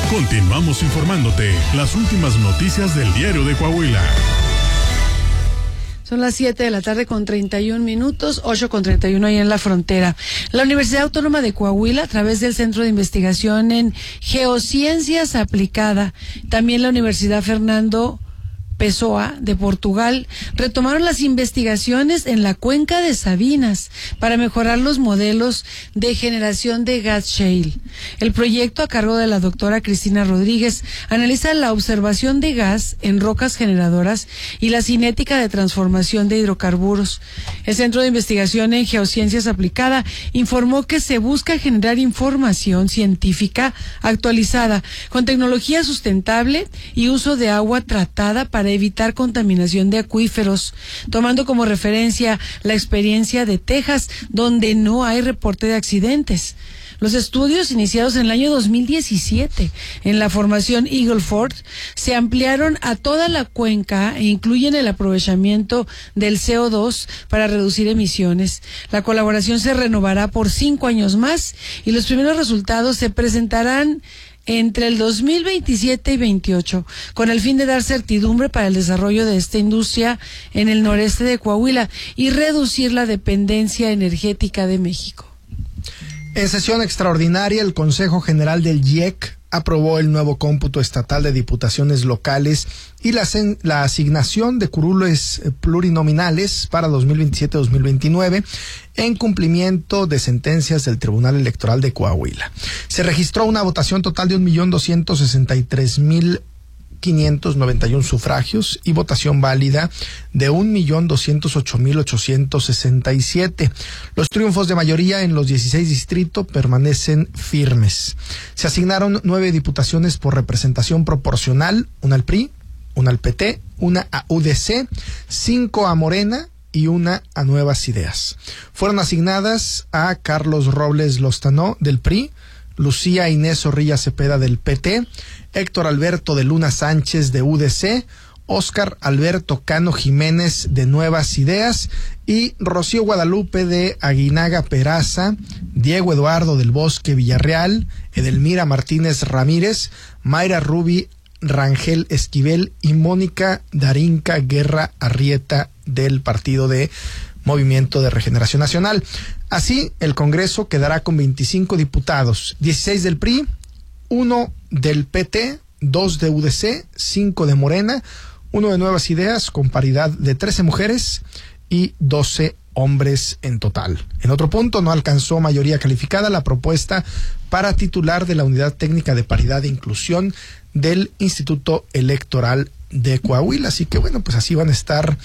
Continuamos informándote las últimas noticias del Diario de Coahuila. Son las 7:31 PM, 8:31 ahí en la frontera. La Universidad Autónoma de Coahuila, a través del Centro de Investigación en Geociencias Aplicada, también la Universidad Fernando Pessoa de Portugal, retomaron las investigaciones en la cuenca de Sabinas para mejorar los modelos de generación de gas shale. El proyecto, a cargo de la doctora Cristina Rodríguez, analiza la observación de gas en rocas generadoras y la cinética de transformación de hidrocarburos. El Centro de Investigación en Geociencias Aplicada informó que se busca generar información científica actualizada con tecnología sustentable y uso de agua tratada para evitar contaminación de acuíferos, tomando como referencia la experiencia de Texas, donde no hay reporte de accidentes. Los estudios iniciados en el año 2017 en la formación Eagle Ford se ampliaron a toda la cuenca e incluyen el aprovechamiento del CO2 para reducir emisiones. La colaboración se renovará por 5 años más y los primeros resultados se presentarán entre el 2027 y 28, con el fin de dar certidumbre para el desarrollo de esta industria en el noreste de Coahuila y reducir la dependencia energética de México. En sesión extraordinaria, el Consejo General del IEC aprobó el nuevo cómputo estatal de diputaciones locales y la asignación de curules plurinominales para 2027-2029 en cumplimiento de sentencias del Tribunal Electoral de Coahuila. Se registró una votación total de 1.263.591 sufragios y votación válida de 1.208.867. Los triunfos de mayoría en los 16 distritos permanecen firmes. Se asignaron 9 diputaciones por representación proporcional, una al PRI, una al PT, una a UDC, 5 a Morena y una a Nuevas Ideas. Fueron asignadas a Carlos Robles Lozano del PRI, Lucía Inés Zorrilla Cepeda del PT, Héctor Alberto de Luna Sánchez de UDC, Óscar Alberto Cano Jiménez de Nuevas Ideas y Rocío Guadalupe de Aguinaga Peraza, Diego Eduardo del Bosque Villarreal, Edelmira Martínez Ramírez, Mayra Rubi Rangel Esquivel y Mónica Darinka Guerra Arrieta del Partido de Movimiento de Regeneración Nacional. Así, el Congreso quedará con 25 diputados, 16 del PRI, 1 del PT, 2 de UDC, 5 de Morena, 1 de Nuevas Ideas, con paridad de 13 mujeres y 12 hombres en total. En otro punto, no alcanzó mayoría calificada la propuesta para titular de la Unidad Técnica de Paridad e Inclusión del Instituto Electoral de Coahuila. Así que bueno, pues así van a estar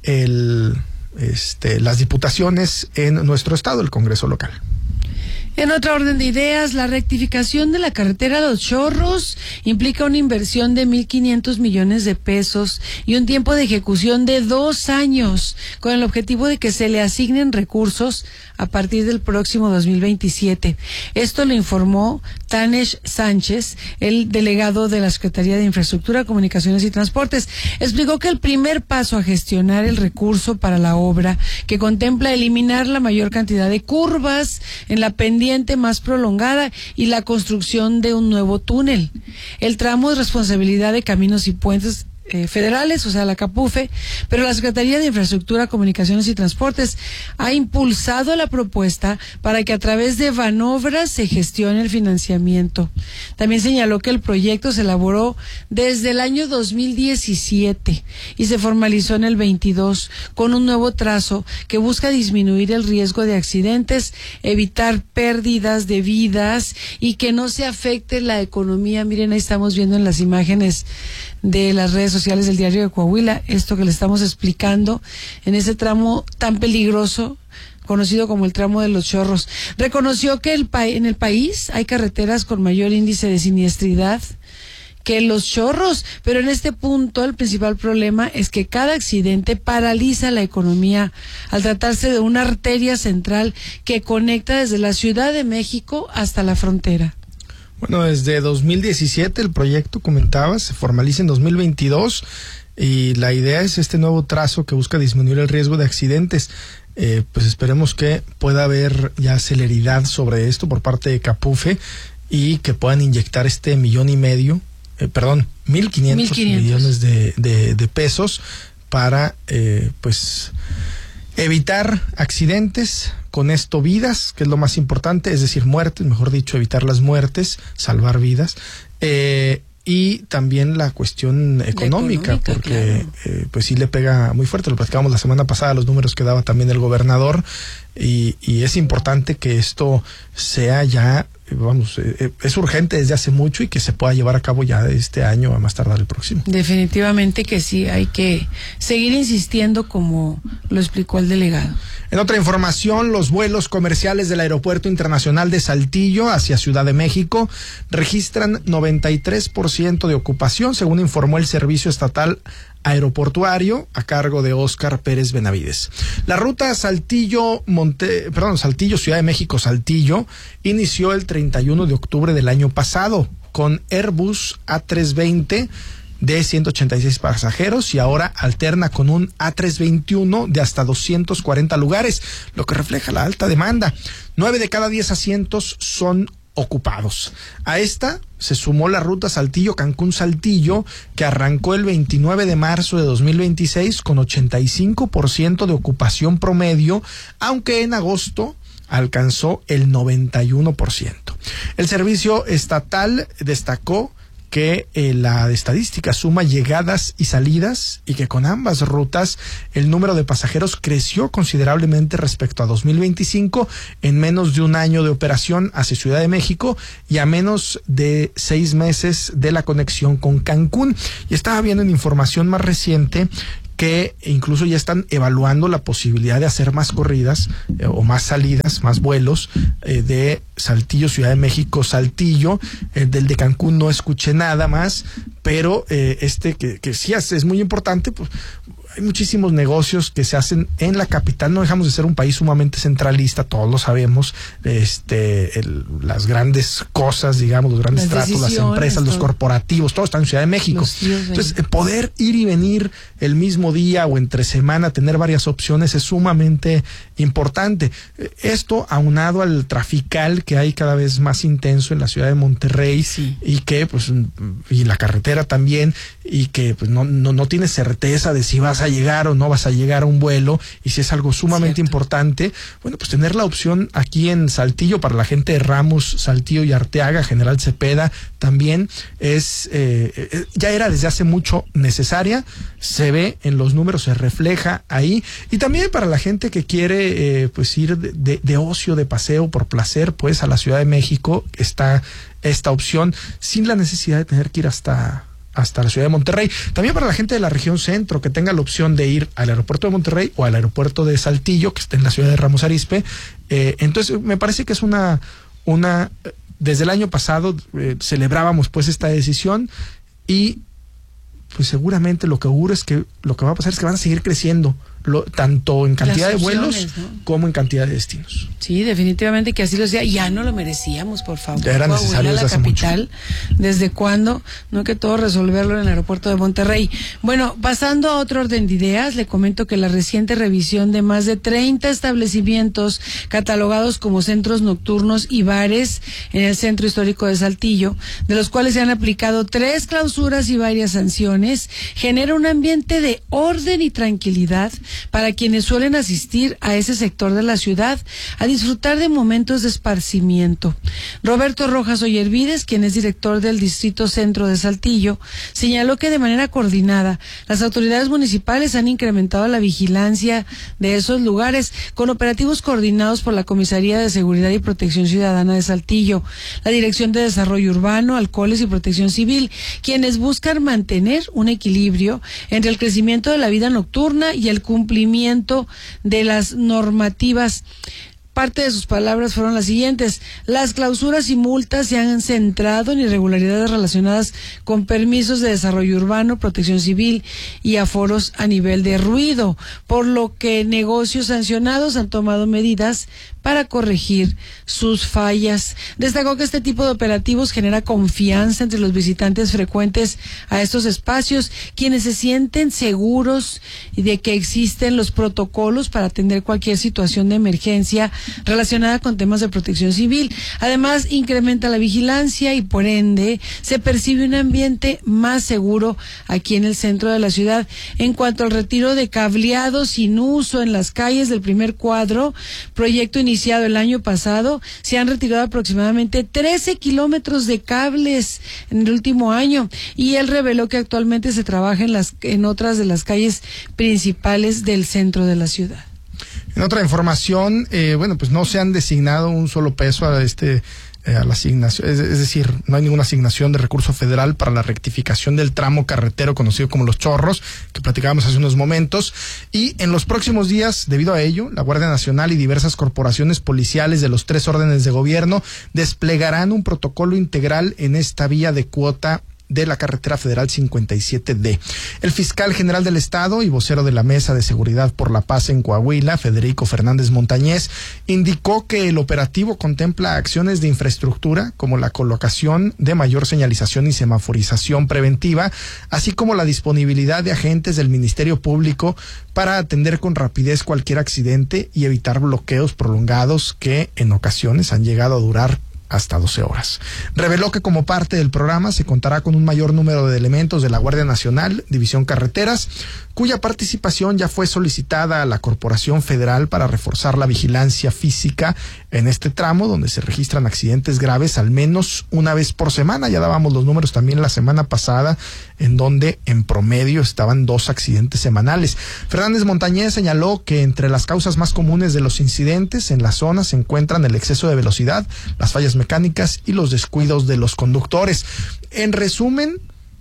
las diputaciones en nuestro estado, el Congreso local. En otra orden de ideas, la rectificación de la carretera Los Chorros implica una inversión de 1.500 millones de pesos y un tiempo de ejecución de 2 años, con el objetivo de que se le asignen recursos a partir del próximo 2027. Esto lo informó Tanesh Sánchez, el delegado de la Secretaría de Infraestructura, Comunicaciones y Transportes. Explicó que el primer paso a gestionar el recurso para la obra, que contempla eliminar la mayor cantidad de curvas en la pendiente más prolongada y la construcción de un nuevo túnel. El tramo es responsabilidad de Caminos y Puentes federales, o sea, la CAPUFE, pero la Secretaría de Infraestructura, Comunicaciones y Transportes ha impulsado la propuesta para que a través de Banobras se gestione el financiamiento. También señaló que el proyecto se elaboró desde el año 2017 y se formalizó en el 22 con un nuevo trazo que busca disminuir el riesgo de accidentes, evitar pérdidas de vidas y que no se afecte la economía. Miren, ahí estamos viendo en las imágenes de las redes sociales del Diario de Coahuila, esto que le estamos explicando en ese tramo tan peligroso conocido como el tramo de Los Chorros. Reconoció que en el país hay carreteras con mayor índice de siniestridad que Los Chorros, pero en este punto el principal problema es que cada accidente paraliza la economía al tratarse de una arteria central que conecta desde la Ciudad de México hasta la frontera. Bueno, desde 2017 el proyecto, comentabas, se formaliza en 2022 y la idea es este nuevo trazo que busca disminuir el riesgo de accidentes. Pues esperemos que pueda haber ya celeridad sobre esto por parte de CAPUFE y que puedan inyectar 1.5 millones, 1.500 millones de pesos para pues evitar accidentes, con esto vidas, que es lo más importante, es decir, muertes, mejor dicho, evitar las muertes, salvar vidas, y también la cuestión económica, porque claro, pues sí le pega muy fuerte. Lo platicábamos la semana pasada, los números que daba también el gobernador, y es importante que esto sea ya, vamos, es urgente desde hace mucho y que se pueda llevar a cabo ya este año, a más tardar el próximo. Definitivamente que sí, hay que seguir insistiendo, como lo explicó el delegado. En otra información, los vuelos comerciales del Aeropuerto Internacional de Saltillo hacia Ciudad de México registran 93% de ocupación, según informó el Servicio Estatal Aeroportuario a cargo de Óscar Pérez Benavides. La ruta Saltillo, Ciudad de México, Saltillo, inició el 31 de octubre del año pasado con Airbus A320 de 186 pasajeros y ahora alterna con un A321 de hasta 240 lugares, lo que refleja la alta demanda. 9 de cada 10 asientos son ocupados. A esta se sumó la ruta Saltillo-Cancún-Saltillo, que arrancó el 29 de marzo de 2026 con 85% de ocupación promedio, aunque en agosto alcanzó el 91%. El servicio estatal destacó que la estadística suma llegadas y salidas y que con ambas rutas el número de pasajeros creció considerablemente respecto a 2025 en menos de un año de operación hacia Ciudad de México y a menos de 6 meses de la conexión con Cancún. Y estaba viendo en información más reciente que incluso ya están evaluando la posibilidad de hacer más corridas o más salidas, más vuelos de Saltillo, Ciudad de México, Saltillo. Del de Cancún no escuché nada más, pero que sí es muy importante, pues hay muchísimos negocios que se hacen en la capital. No dejamos de ser un país sumamente centralista, todos lo sabemos. Las grandes cosas, digamos, los grandes tratos, las empresas, los corporativos, todo está en Ciudad de México. Entonces, poder ir y venir el mismo día o entre semana, tener varias opciones es sumamente importante. Esto aunado al trafical que hay cada vez más intenso en la ciudad de Monterrey, sí, y que pues y la carretera también, y que pues no tienes certeza de si vas a llegar o no vas a llegar a un vuelo, y si es algo sumamente importante, bueno, pues tener la opción aquí en Saltillo para la gente de Ramos, Saltillo y Arteaga, General Cepeda, también es ya era desde hace mucho necesaria, se ve en los números, se refleja ahí, y también para la gente que quiere pues ir de ocio, de paseo por placer, pues a la Ciudad de México está esta opción sin la necesidad de tener que ir hasta la ciudad de Monterrey. También para la gente de la región centro que tenga la opción de ir al aeropuerto de Monterrey o al aeropuerto de Saltillo, que está en la ciudad de Ramos Arizpe. Entonces me parece que es una desde el año pasado celebrábamos pues esta decisión, y pues seguramente lo que auguro es que lo que va a pasar es que van a seguir creciendo tanto en cantidad de vuelos, ¿no?, como en cantidad de destinos. Sí, definitivamente que así lo sea. Ya no lo merecíamos, por favor. Ya era necesario la capital. ¿Desde cuándo? No que todo resolverlo en el aeropuerto de Monterrey. Bueno, pasando a otro orden de ideas, le comento que la reciente revisión de más de 30 establecimientos catalogados como centros nocturnos y bares en el centro histórico de Saltillo, de los cuales se han aplicado 3 clausuras y varias sanciones, genera un ambiente de orden y tranquilidad para quienes suelen asistir a ese sector de la ciudad a disfrutar de momentos de esparcimiento. Roberto Rojas Ollervides, quien es director del Distrito Centro de Saltillo, señaló que de manera coordinada las autoridades municipales han incrementado la vigilancia de esos lugares con operativos coordinados por la Comisaría de Seguridad y Protección Ciudadana de Saltillo, la Dirección de Desarrollo Urbano, Alcoholes y Protección Civil, quienes buscan mantener un equilibrio entre el crecimiento de la vida nocturna y el cumplimiento de las normativas. Parte de sus palabras fueron las siguientes: las clausuras y multas se han centrado en irregularidades relacionadas con permisos de desarrollo urbano, protección civil y aforos a nivel de ruido, por lo que negocios sancionados han tomado medidas para corregir sus fallas. Destacó que este tipo de operativos genera confianza entre los visitantes frecuentes a estos espacios, quienes se sienten seguros de que existen los protocolos para atender cualquier situación de emergencia relacionada con temas de protección civil. Además, incrementa la vigilancia y por ende se percibe un ambiente más seguro aquí en el centro de la ciudad. En cuanto al retiro de cableado sin uso en las calles del primer cuadro, proyecto iniciado el año pasado, se han retirado aproximadamente 13 kilómetros de cables en el último año, y él reveló que actualmente se trabaja en otras de las calles principales del centro de la ciudad. En otra información, pues no se han designado un solo peso a la asignación, es decir, no hay ninguna asignación de recurso federal para la rectificación del tramo carretero conocido como Los Chorros, que platicábamos hace unos momentos, y en los próximos días, debido a ello, la Guardia Nacional y diversas corporaciones policiales de los 3 órdenes de gobierno desplegarán un protocolo integral en esta vía de cuota de la carretera federal 57D. El fiscal general del Estado y vocero de la Mesa de Seguridad por la Paz en Coahuila, Federico Fernández Montañez, indicó que el operativo contempla acciones de infraestructura como la colocación de mayor señalización y semaforización preventiva, así como la disponibilidad de agentes del Ministerio Público para atender con rapidez cualquier accidente y evitar bloqueos prolongados que en ocasiones han llegado a durar hasta 12 horas. Reveló que como parte del programa se contará con un mayor número de elementos de la Guardia Nacional, División Carreteras, cuya participación ya fue solicitada a la Corporación Federal para reforzar la vigilancia física en este tramo, donde se registran accidentes graves al menos una vez por semana. Ya dábamos los números también la semana pasada, en donde en promedio estaban 2 accidentes semanales. Fernández Montañez señaló que entre las causas más comunes de los incidentes en la zona se encuentran el exceso de velocidad, las fallas mecánicas y los descuidos de los conductores. En resumen,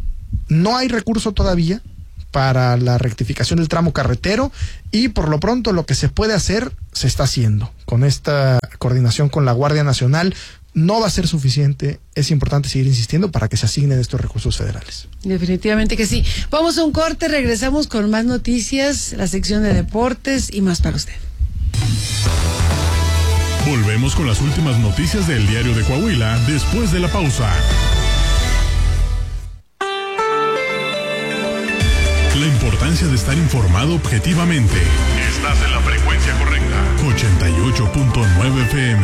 no hay recurso todavía para la rectificación del tramo carretero, y por lo pronto lo que se puede hacer se está haciendo. Con esta coordinación con la Guardia Nacional no va a ser suficiente. Es importante seguir insistiendo para que se asignen estos recursos federales. Definitivamente que sí. Vamos a un corte, regresamos con más noticias, la sección de deportes y más para usted. Volvemos con las últimas noticias del Diario de Coahuila después de la pausa. La importancia de estar informado objetivamente. Estás en la frecuencia correcta. 88.9 FM.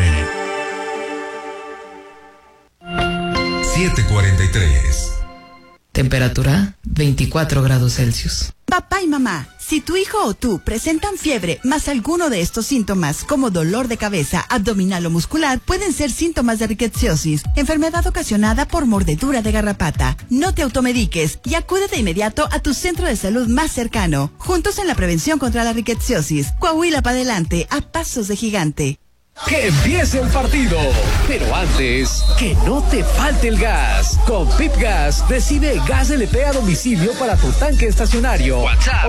7:43. Temperatura 24 grados Celsius. Papá y mamá, si tu hijo o tú presentan fiebre más alguno de estos síntomas como dolor de cabeza, abdominal o muscular, pueden ser síntomas de rickettsiosis, enfermedad ocasionada por mordedura de garrapata. No te automediques y acude de inmediato a tu centro de salud más cercano. Juntos en la prevención contra la rickettsiosis. Coahuila para adelante, a pasos de gigante. Que empiece el partido, pero antes, que no te falte el gas. Con Pip Gas, recibe gas LP a domicilio para tu tanque estacionario. WhatsApp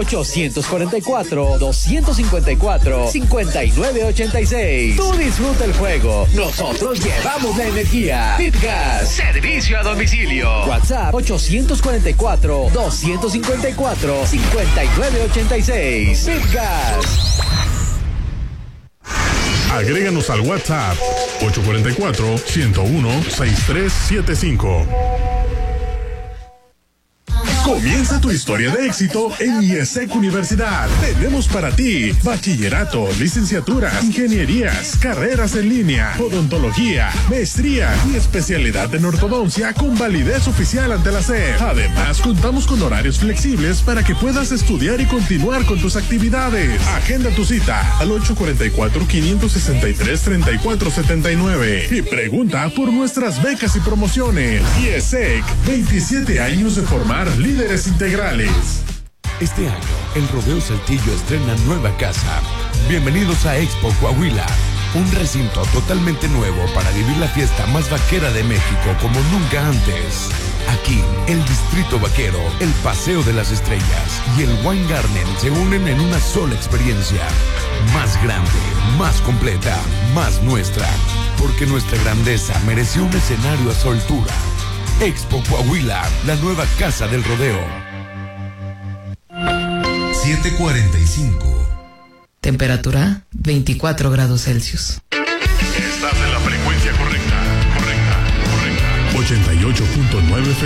844-254-5986. Tú disfruta el juego, nosotros llevamos la energía. Pip Gas, servicio a domicilio. WhatsApp 844-254-5986. Pip Gas. Agréganos al WhatsApp 844-101-6375. Comienza tu historia de éxito en IESEC Universidad. Tenemos para ti bachillerato, licenciaturas, ingenierías, carreras en línea, odontología, maestría y especialidad en ortodoncia con validez oficial ante la SEP. Además, contamos con horarios flexibles para que puedas estudiar y continuar con tus actividades. Agenda tu cita al 844-563-3479 y pregunta por nuestras becas y promociones. IESEC, 27 años de formar líderes integrales. Este año, el Rodeo Saltillo estrena nueva casa. Bienvenidos a Expo Coahuila, un recinto totalmente nuevo para vivir la fiesta más vaquera de México como nunca antes. Aquí, el Distrito Vaquero, el Paseo de las Estrellas y el Wine Garden se unen en una sola experiencia. Más grande, más completa, más nuestra. Porque nuestra grandeza mereció un escenario a su altura. Expo Coahuila, la nueva casa del rodeo. 7:45. Temperatura 24 grados Celsius. Estás en la frecuencia correcta. 88.9 FM.